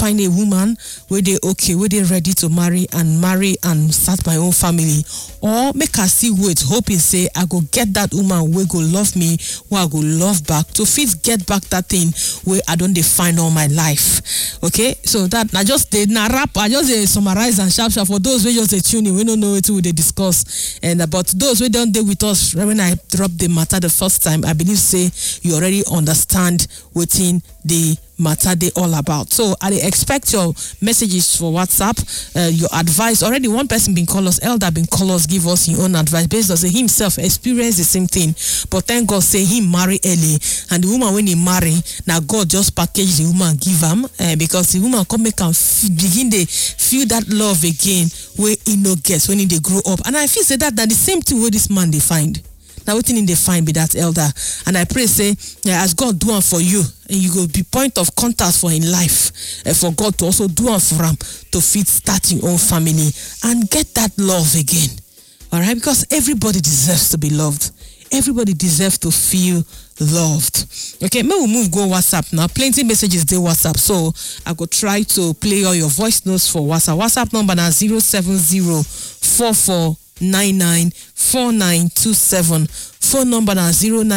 find a woman where they okay, where they ready to marry and start my own family, or make her still wait, hoping say I go get that woman where go love me, where I go love back to fit get back that thing where I don't define all my life. Okay, so that I just did not wrap. I just summarize and sharp for those who just tune in. We don't know what they discuss, and about those who don't deal with us when I drop the matter the first time. I believe say you already understand what in the matter they all about. So I expect your messages for WhatsApp, your advice. Already one person been call us, elder been call us, give us your own advice based on say himself experience the same thing, but thank God say he marry early, and the woman when he marry, now God just package the woman give him, because the woman come make and begin they feel that love again where he no gets when they grow up. And I feel say that the same thing where this man they find. Now what thing they find be that elder, and I pray say as God do one for you, and you go be point of contact for in life, for God to also do one for him to fit start your own family and get that love again. All right, because everybody deserves to be loved. Everybody deserves to feel loved. Okay, may we move go WhatsApp now. Plenty messages they WhatsApp, so I go try to play all your voice notes for WhatsApp. WhatsApp number now 07044994927. Phone number now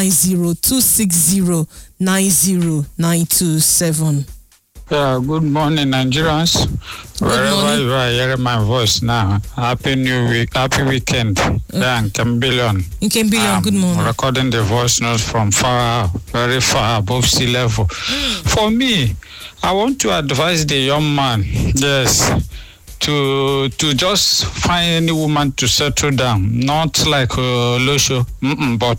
09026090927. Yeah, good morning, Nigerians. Wherever you are hearing my voice now, happy new week, happy weekend. Yeah, in Kembillion. In Kembillion, good morning. Recording the voice notes from far, very far above sea level. For me, I want to advise the young man, yes, to just find any woman to settle down, not like Losho, but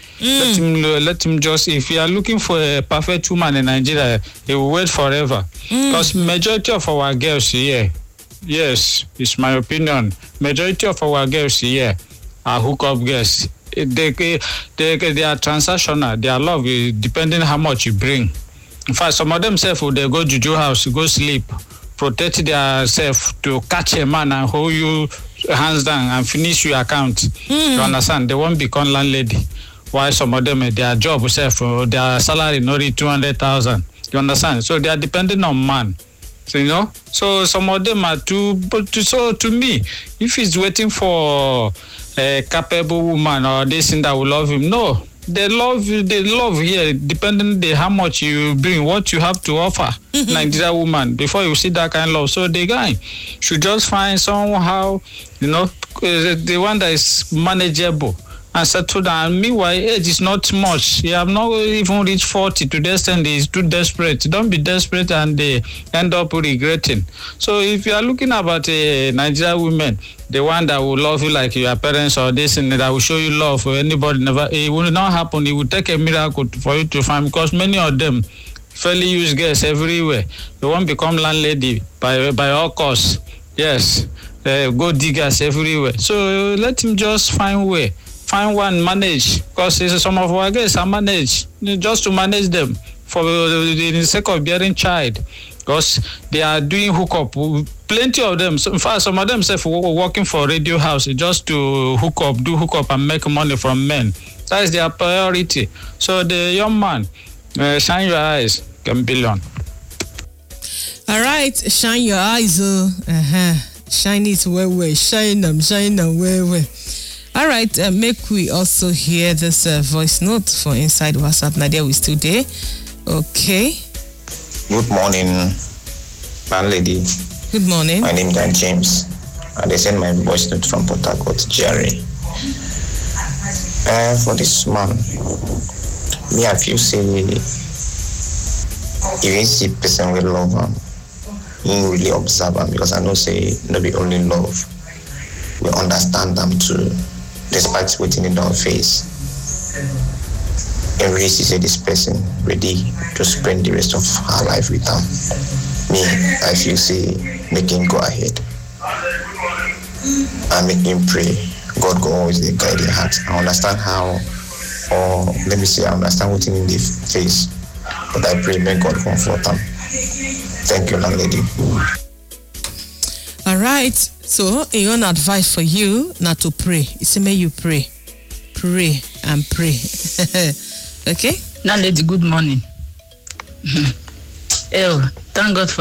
let him just, if you are looking for a perfect woman in Nigeria, he will wait forever. Because majority of our girls here, yes, it's my opinion, majority of our girls here are hookup girls. They are transactional. Their love is depending how much you bring. In fact, some of them self will they go juju house, go sleep, protect themselves to catch a man and hold you hands down and finish your account. You understand? They won't become landlady. Why some of them, their job self, their salary not 200,000. You understand? So they are depending on man. So, you know, so some of them are so to me, if he's waiting for a capable woman or this thing that will love him, no. They love here, depending on how much you bring, what you have to offer, Nigeria woman, before you see that kind of love. So the guy should just find somehow, you know, the one that is manageable and settle down. Meanwhile, age is not much. You have not even reached 40 to the extent he's too desperate. Don't be desperate and they end up regretting. So if you are looking about a Nigerian woman, the one that will love you like your parents or this and that will show you love for anybody, never, it will not happen. It will take a miracle for you to find, because many of them fairly use girls everywhere. They won't become landlady by all costs. Yes, go diggers everywhere. So let him just find way. Find one, manage, because some of our girls are managed, just to manage them for the sake of bearing child, because they are doing hookup. Plenty of them, in fact, some of them say working for radio house just to do hookup and make money from men. That is their priority. So the young man, shine your eyes, Kembillion. All right, shine your eyes. Shine it well. Shine them well. All right, make we also hear this voice note for Inside WhatsApp. Nadia, we still there? Okay. Good morning, landlady. Good morning. My name is Dan James. They send my voice note from Port Harcourt, Jerry. For this man, me I feel say if you see person will love him, you really observe him, because I know say no be only love. We understand them too. Despite waiting in our face, and really see this person ready to spend the rest of her life with them. Me, I feel say making go ahead and make him pray. God go always guide your heart. I understand how, or let me say, I understand what's in the face, but I pray may God comfort them. Thank you, landlady. All right. So, a own advice for you not to pray. It's may you pray and pray. Okay? Landlady, good morning. Thank God for